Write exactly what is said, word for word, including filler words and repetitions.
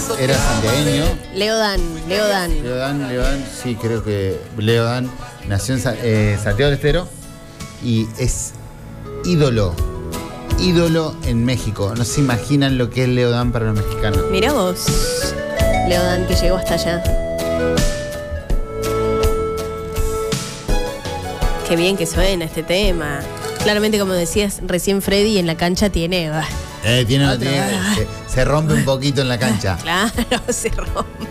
era santiagueño. Leodan, Leodan. Leodan, Leodan, sí, creo que Leodan nació en eh, Santiago del Estero y es ídolo, ídolo en México. No se imaginan lo que es Leodan para los mexicanos. Mirá vos, Leodan, que llegó hasta allá. Qué bien que suena este tema. Claramente, como decías recién, Freddy, en la cancha tiene... Eh, tiene, tiene se, se rompe un poquito en la cancha. Claro, se rompe.